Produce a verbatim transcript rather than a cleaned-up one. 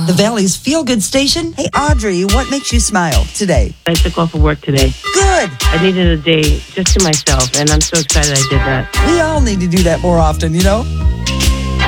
The Valley's feel-good station. Hey, Audrey, what makes you smile today? I took off of work today. Good. I needed a day just to myself, and I'm so excited I did that. We all need to do that more often, you know?